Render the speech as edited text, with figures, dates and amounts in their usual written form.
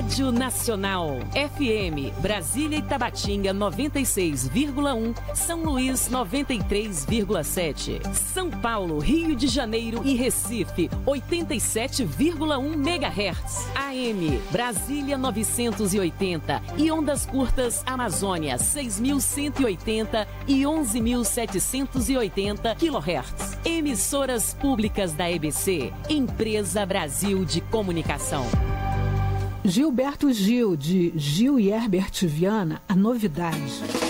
Rádio Nacional. FM, Brasília e Tabatinga 96,1, São Luís 93,7, São Paulo, Rio de Janeiro e Recife 87,1 MHz. AM, Brasília 980 e ondas curtas Amazônia 6.180 e 11.780 kHz. Emissoras públicas da EBC, Empresa Brasil de Comunicação. Gilberto Gil, de Gil e Herbert Viana, a novidade.